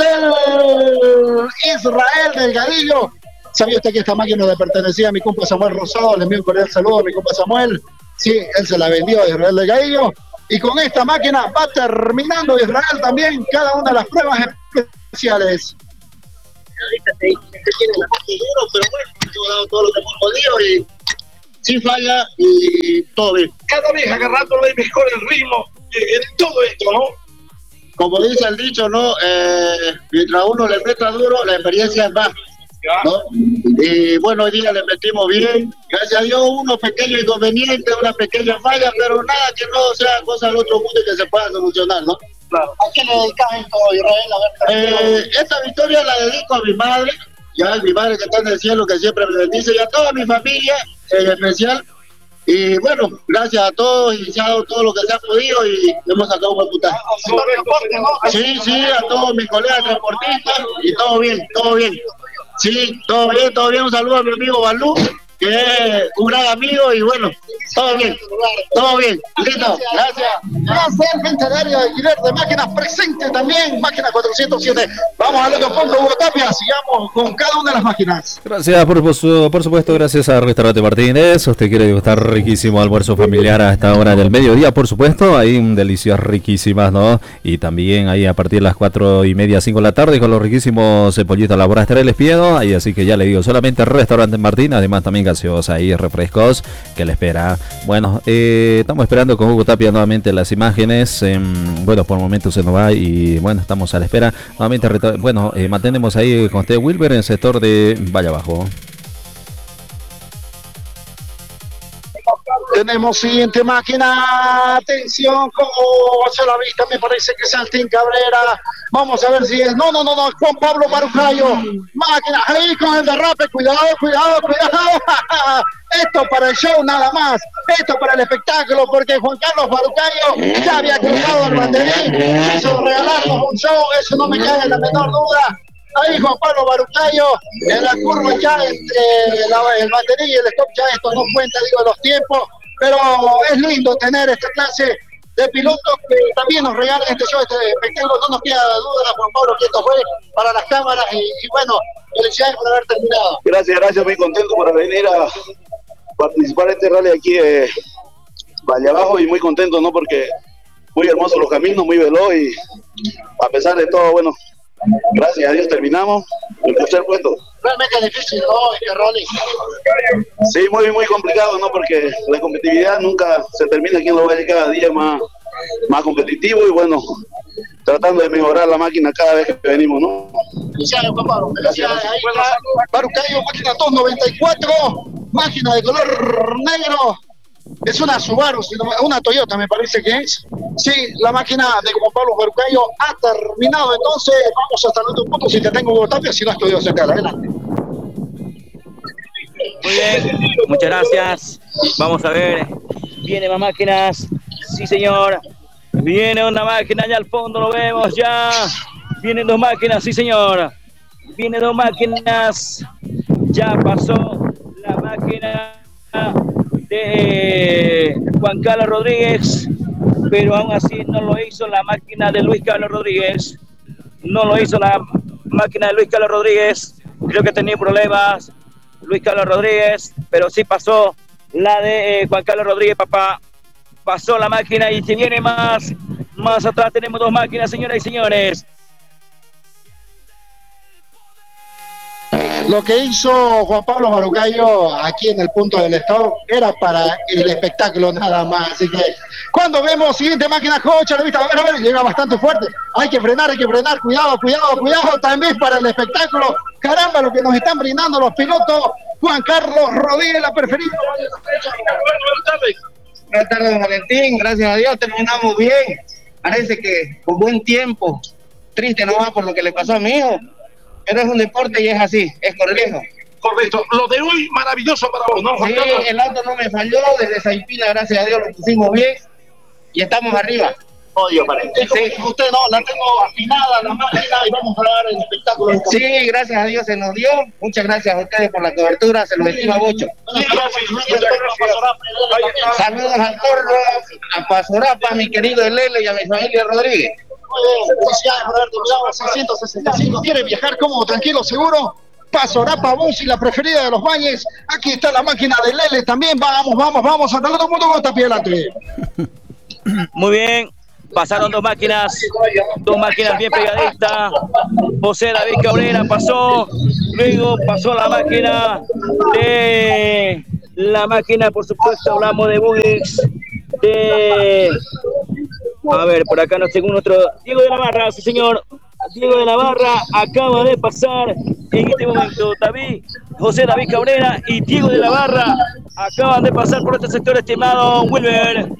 del Israel Delgadillo. ¿Sabía usted que esta máquina le pertenecía a mi compa Samuel Rosado? Le envío un cordial saludo a mi compa Samuel. Sí, él se la vendió a Israel Delgadillo. Y con esta máquina va terminando Israel también cada una de las pruebas especiales. Tiene la parte duro, pero bueno, hemos dado todo lo que hemos podido y sin falla y todo bien. Cada vez agarrándole mejor el ritmo en todo esto, ¿no? Como dice el dicho, ¿no? Mientras uno le meta duro, la experiencia es más, ¿no? Y bueno, hoy día le metimos bien. Gracias a Dios, unos pequeños inconvenientes, una pequeña falla, pero nada que no sea cosa del otro mundo y que se pueda solucionar, ¿no? Claro. ¿A qué le dedicas esto, Israel? Esta victoria la dedico a mi madre, ya a mi madre que está en el cielo, que siempre me bendice, y a toda mi familia en especial. Y bueno, gracias a todos, y se ha dado todo lo que se ha podido y hemos sacado un buen puntaje. Sí, a todos mis colegas transportistas y todo bien, todo bien. Sí, todo bien, todo bien. Un saludo a mi amigo Balú, que es un gran amigo y bueno, todo bien, listo, gracias. Gracias, gente de área de alquiler de máquinas presente también, máquina 407. Vamos al otro punto, Hugo Tapia, sigamos con cada una de las máquinas. Gracias, por supuesto, gracias a Restaurante Martínez. Usted quiere degustar riquísimo almuerzo familiar a esta hora del mediodía, por supuesto, hay delicias riquísimas, ¿no? Y también ahí a partir de las 4:30, 5 de la tarde, con los riquísimos pollitos a la brasa les pido, ahí así que ya le digo, solamente Restaurante Martínez, además también gaseosa y refrescos que le espera. Bueno, estamos esperando con Hugo Tapia nuevamente las imágenes. Bueno, por el momento se nos va y bueno, estamos a la espera. Nuevamente, mantenemos ahí con usted, Wilber, en el sector de Valle Abajo. Tenemos siguiente máquina, atención, cocha a la vista, me parece que es Santín Cabrera. Vamos a ver si es, no, Juan Pablo Barucayo, máquina, ahí con el derrape, cuidado. Esto para el show nada más, esto para el espectáculo, porque Juan Carlos Barucayo ya había cruzado el banderín, quiso regalarnos un show, eso no me cabe la menor duda. Ahí Juan Pablo Barucayo, en la curva ya entre el banderín y el stop, ya esto no cuenta, los tiempos, pero es lindo tener esta clase de pilotos que también nos regalan este show, este espectáculo. No nos queda duda, Juan Pablo, que esto fue para las cámaras y bueno, felicidades por haber terminado. Gracias, muy contento por venir a participar en este rally aquí de Valle Abajo y muy contento, ¿no? Porque muy hermosos los caminos, muy veloz y a pesar de todo, bueno, gracias a Dios terminamos el tercer puesto. Realmente difícil, ¿no? Este rally. Sí, muy complicado, ¿no? Porque la competitividad nunca se termina aquí en los valles, cada día más competitivo y bueno, tratando de mejorar la máquina cada vez que venimos, ¿no? Felicidades, Juan Pablo. Felicidades. Ahí está Barucayo, máquina 294, máquina de color negro. Es una Subaru, una Toyota me parece que es. Sí, la máquina de Juan Pablo Barucayo ha terminado. Entonces, vamos hasta el otro punto. Si te tengo Hugo Tapia, si no estoy acercar. Adelante. Muy bien, muchas gracias. Vamos a ver. Vienen más máquinas. Sí, señor. Viene una máquina allá al fondo, lo vemos ya. Vienen dos máquinas, sí, señor. Vienen dos máquinas. Ya pasó la máquina de Juan Carlos Rodríguez, pero aún así no lo hizo la máquina de Luis Carlos Rodríguez. No lo hizo la máquina de Luis Carlos Rodríguez. Creo que tenía problemas Luis Carlos Rodríguez, pero sí pasó la de Juan Carlos Rodríguez, papá. Pasó la máquina y si viene más atrás tenemos dos máquinas, señoras y señores. Lo que hizo Juan Pablo Barucayo aquí en el punto del stop era para el espectáculo nada más. Así que cuando vemos siguiente máquina, cocha, la vista, a ver, llega bastante fuerte. Hay que frenar, cuidado, también para el espectáculo. Caramba, lo que nos están brindando los pilotos. Juan Carlos Rodríguez, la preferida. Buenas tardes, don Valentín. Gracias a Dios terminamos bien. Parece que con buen tiempo. Triste nomás por lo que le pasó a mi hijo. Pero es un deporte y es así, es correcto. Correcto. Lo de hoy, maravilloso para vos, ¿no, Juan Sí, Carlos? el auto no me falló, desde Saipina, gracias a Dios, lo pusimos bien y estamos arriba. Odio, Valentín. Sí. Usted no, la tengo afinada la máquina y vamos a dar el espectáculo. Sí, gracias a Dios se nos dio. Muchas gracias a ustedes por la cobertura, se los estima mucho. Saludos al Torro, a Pasorapa, a mi querido Lele y a mi familia Rodríguez. Felicidades, Roberto Bravo, 665. ¿Quiere viajar cómodo, tranquilo, seguro? Pasorapa Bus y la preferida de los Bañes. Aquí está la máquina de Lele también. Vamos. Hasta el otro punto con Tapia adelante. Muy bien. Pasaron dos máquinas bien pegaditas. José David Cabrera pasó. Luego pasó la máquina, por supuesto, hablamos de Buix. A ver, por acá nos según nuestro Diego de la Barra, sí señor. Diego de la Barra acaba de pasar en este momento. José David Cabrera y Diego de la Barra acaban de pasar por este sector, estimado Wilber.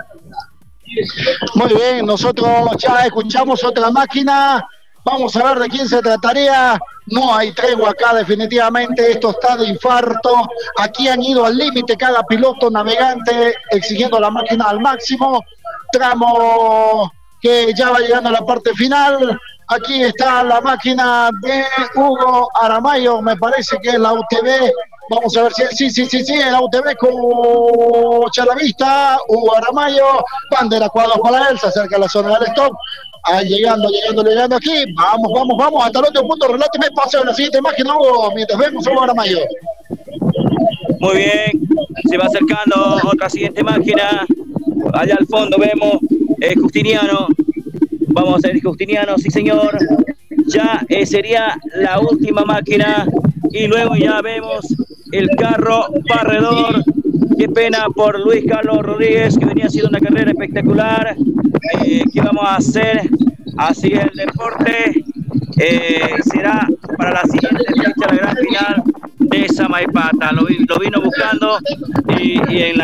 Muy bien, nosotros ya escuchamos otra máquina. Vamos a ver de quién se trataría. No hay tregua acá, definitivamente. Esto está de infarto. Aquí han ido al límite cada piloto navegante, exigiendo la máquina al máximo. Tramo que ya va llegando a la parte final. Aquí está la máquina de Hugo Aramayo, me parece que es la UTV. Vamos a ver si sí, la UTV con Chalavista, Hugo Aramayo, bandera cuadros para él, se acerca a la zona del stop. Llegando aquí, vamos, hasta el otro punto, reláteme, paso a la siguiente máquina, Hugo, mientras vemos Hugo Aramayo. Muy bien, se va acercando otra siguiente máquina, allá al fondo vemos Justiniano, vamos a ver Justiniano, sí señor, ya sería la última máquina y luego ya vemos el carro barredor. Qué pena por Luis Carlos Rodríguez, que venía haciendo una carrera espectacular. ¿Qué vamos a hacer? Así es el deporte. Será para la siguiente fecha, la gran final de Samaipata. Lo vino buscando y en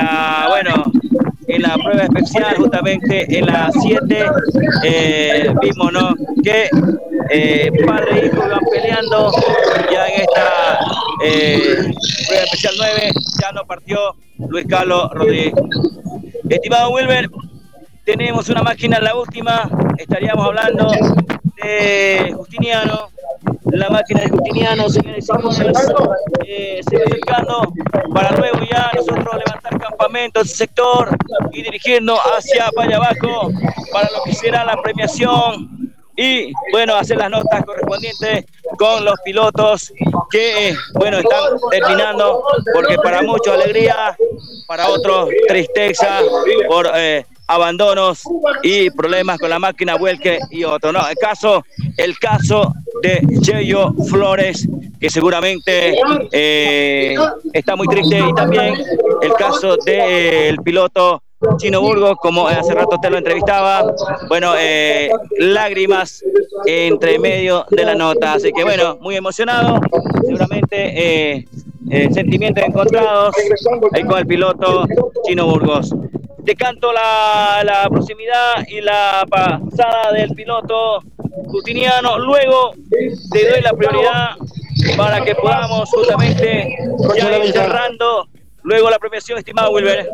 la prueba especial, justamente en la 7, vimos, ¿no?, que padre e hijo iban peleando. Ya en esta prueba especial 9 ya no partió Luis Carlos Rodríguez. Estimado Wilber, tenemos una máquina, la última, estaríamos hablando de Justiniano, la máquina de Justiniano, señores y señores, se va acercando para luego ya nosotros levantar campamento en ese sector y dirigirnos hacia Valle Abajo para lo que será la premiación y, bueno, hacer las notas correspondientes con los pilotos que, bueno, están terminando, porque para muchos alegría, para otros tristeza por abandonos y problemas con la máquina vuelque y otro, ¿no? El caso de Cheyo Flores, que seguramente está muy triste, y también el caso del piloto Chino Burgos, como hace rato te lo entrevistaba, bueno, lágrimas entre medio de la nota, así que bueno, muy emocionado, seguramente sentimientos encontrados ahí con el piloto Chino Burgos. Te canto la proximidad y la pasada del piloto Justiniano, luego te doy la prioridad para que podamos justamente ya ir cerrando luego la premiación, estimado Wilber.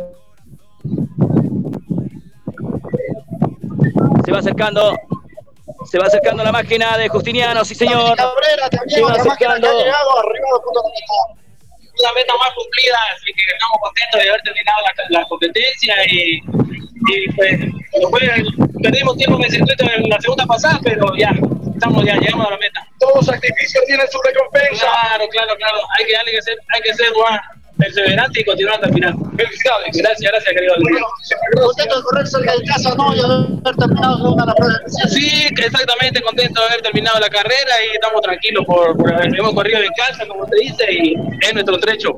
Se va acercando la máquina de Justiniano, sí señor. Cabrera también, se va otra máquina que acercando. ha llegado arriba de punto de vista. Una meta más cumplida, así que estamos contentos de haber terminado la competencia y pues después perdimos tiempo en el circuito en la segunda pasada, pero ya llegamos a la meta. Todo sacrificio tiene su recompensa. Claro. Hay que ser más perseverante y continuar hasta el final. Felicidades. Gracias, querido. Contento de correr cerca de casa, ¿no? Y haber terminado la prueba. Sí, exactamente, contento de haber terminado la carrera y estamos tranquilos por hemos corrido de casa, como usted dice, y es nuestro trecho.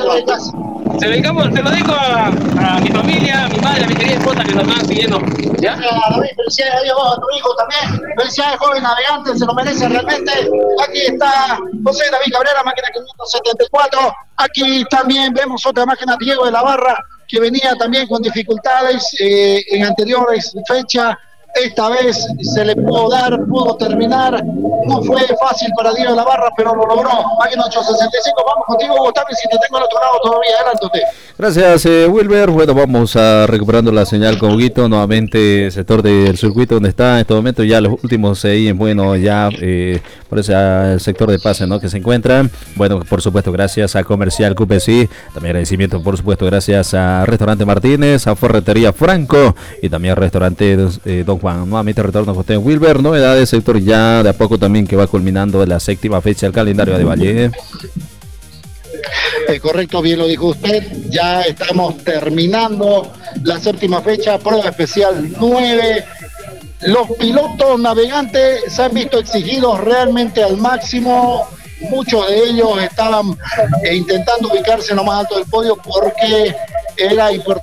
Se lo dedico a mi familia, a mi madre, a mi querida esposa que nos están siguiendo. ¿Ya? David, felicidades a tu hijo también. Felicidades, joven navegante, se lo merece realmente. Aquí está José David Cabrera, máquina 574. Aquí también vemos otra máquina, Diego de la Barra, que venía también con dificultades en anteriores fechas. Esta vez se le pudo terminar. No fue fácil para Diego de la Barra, pero lo logró. Máquina 865, vamos contigo, Gustavo, si te tengo al otro lado todavía, adelántate. Gracias, Wilber. Bueno, vamos a recuperando la señal con Huguito, nuevamente sector del circuito donde está en este momento, ya los últimos 6, bueno, ya por ese sector de pase, ¿no?, que se encuentran. Bueno, por supuesto, gracias a Comercial QPC, también agradecimiento, por supuesto, gracias a Restaurante Martínez, a Ferretería Franco y también a Restaurante Don Juan. Nuevamente retorno con usted, Wilber. Novedades, sector ya de a poco también que va culminando la 7ª fecha del calendario de Valle. Correcto, bien lo dijo usted, ya estamos terminando la 7ª fecha, prueba especial 9. Los pilotos navegantes se han visto exigidos realmente al máximo, muchos de ellos estaban intentando ubicarse en lo más alto del podio porque era importante